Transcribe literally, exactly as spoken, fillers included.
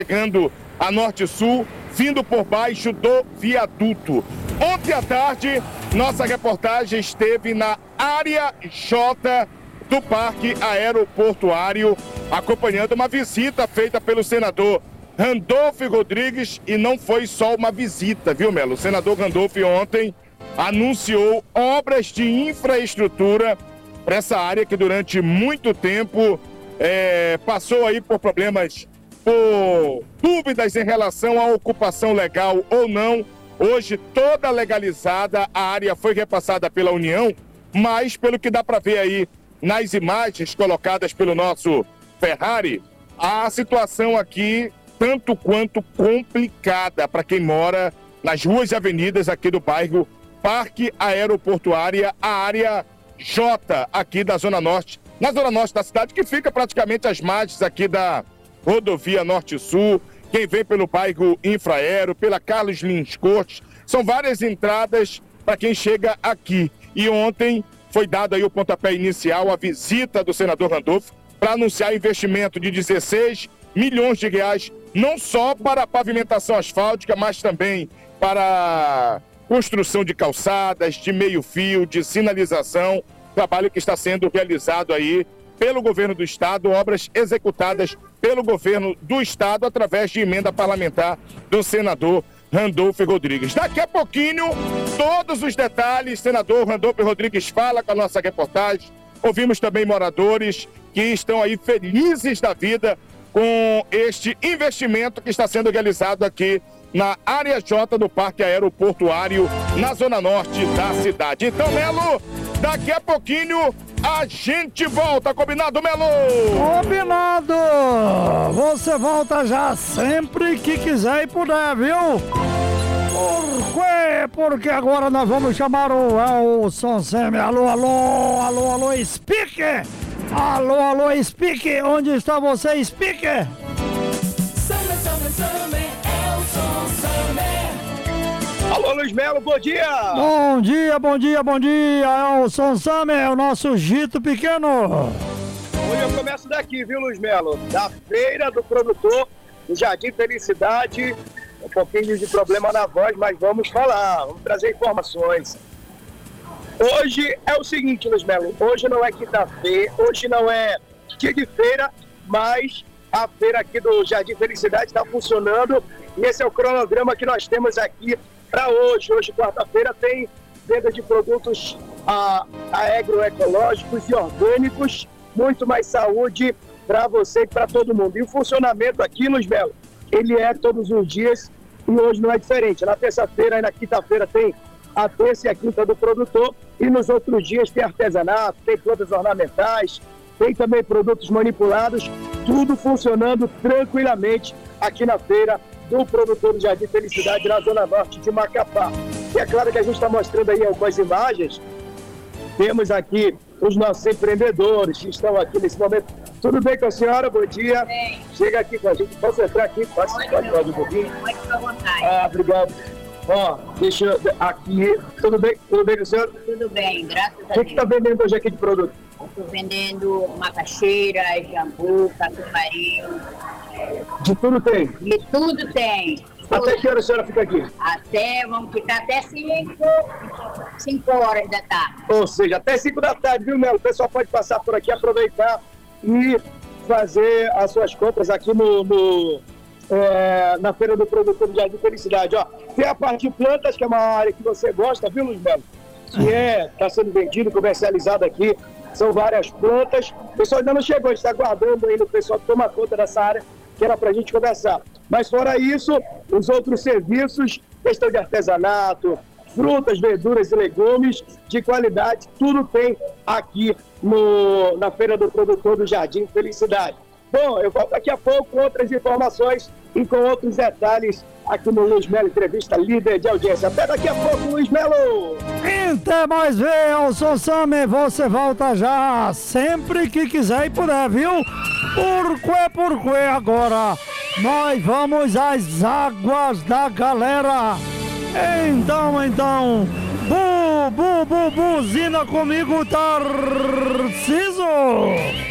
chegando a Norte-Sul, vindo por baixo do viaduto. Ontem à tarde, nossa reportagem esteve na área J do Parque Aeroportuário, acompanhando uma visita feita pelo senador Randolfo Rodrigues, e não foi só uma visita, viu, Melo? O senador Randolfo ontem anunciou obras de infraestrutura para essa área que durante muito tempo é, passou aí por problemas, por dúvidas em relação à ocupação legal ou não. Hoje toda legalizada, a área foi repassada pela União, mas pelo que dá para ver aí nas imagens colocadas pelo nosso Ferrari, a situação aqui tanto quanto complicada para quem mora nas ruas e avenidas aqui do bairro Parque Aeroportuária, a área J aqui da Zona Norte, na Zona Norte da cidade, que fica praticamente às margens aqui da rodovia Norte-Sul. Quem vem pelo bairro Infraero, pela Carlos Lins Cortes, são várias entradas para quem chega aqui. E ontem foi dado aí o pontapé inicial, a visita do senador Randolfo, para anunciar investimento de dezesseis milhões de reais, não só para a pavimentação asfáltica, mas também para construção de calçadas, de meio-fio, de sinalização, trabalho que está sendo realizado aí pelo governo do estado, obras executadas pelo governo do estado através de emenda parlamentar do senador Randolfo Rodrigues. Daqui a pouquinho, todos os detalhes, senador Randolfo Rodrigues fala com a nossa reportagem. Ouvimos também moradores que estão aí felizes da vida com este investimento que está sendo realizado aqui na área J do Parque Aeroportuário, na Zona Norte da cidade. Então, Melo, daqui a pouquinho a gente volta, combinado, Melo? Combinado! Você volta já sempre que quiser e puder, viu? Por quê? Porque agora nós vamos chamar o Elson Seme. Alô, alô, alô, alô, Speaker! Alô, alô, Speaker! Onde está você, Speaker? Summer, summer, summer, Elson Summer. Alô, Luiz Melo, bom dia! Bom dia, bom dia, bom dia, Elson Summer, o nosso Gito Pequeno. Hoje eu começo daqui, viu, Luiz Melo? Da feira do produtor do Jardim Felicidade. Um pouquinho de problema na voz, mas vamos falar, vamos trazer informações. Hoje é o seguinte, Luiz Melo, hoje não é quinta-feira, hoje não é dia de feira, mas a feira aqui do Jardim Felicidade está funcionando e esse é o cronograma que nós temos aqui para hoje. Hoje, quarta-feira, tem venda de produtos ah, agroecológicos e orgânicos, muito mais saúde para você e para todo mundo. E o funcionamento aqui, Luiz Melo, ele é todos os dias e hoje não é diferente. Na terça-feira e na quinta-feira tem a terça e a quinta do produtor e nos outros dias tem artesanato, tem plantas ornamentais, tem também produtos manipulados, tudo funcionando tranquilamente aqui na feira do produtor do Jardim Felicidade, na Zona Norte de Macapá. E é claro que a gente está mostrando aí algumas imagens. Temos aqui os nossos empreendedores que estão aqui nesse momento. Tudo bem com a senhora? Bom dia. Bem. Chega aqui com a gente. Posso entrar aqui? Pode, pode, pode, pode um pouquinho? Pode ficar à vontade. Ah, obrigado. Ó, deixa eu... Aqui. Tudo bem? Tudo bem com a senhora? Tudo bem, graças a O Deus. que que está vendendo hoje aqui de produto? Estou vendendo macaxeira, jambu, catupiry, De tudo tem. de tudo tem. Até que hora a senhora fica aqui? Até, vamos ficar até cinco, cinco horas da tarde. Ou seja, até cinco da tarde, viu, Melo? O pessoal pode passar por aqui, aproveitar e fazer as suas compras aqui no, no, é, na Feira do Produtor do Jardim Felicidade. Ó, tem a parte de plantas, que é uma área que você gosta, viu, Luiz Melo? Que é, está sendo vendido, comercializado aqui. São várias plantas. O pessoal ainda não chegou, a gente está aguardando ainda o pessoal que toma conta dessa área, que era para a gente conversar. Mas fora isso, os outros serviços, questão de artesanato, frutas, verduras e legumes de qualidade, tudo tem aqui no, na Feira do Produtor do Jardim Felicidade. Bom, eu volto daqui a pouco com outras informações e com outros detalhes aqui no Luiz Melo Entrevista, líder de audiência. Até daqui a pouco, Luiz Melo! Até mais ver, Elson Summer, você volta já sempre que quiser e puder, viu? Por quê, por quê agora? Nós vamos às águas da galera. Então, então, bu, bu, bu, buzina comigo, Tarciso!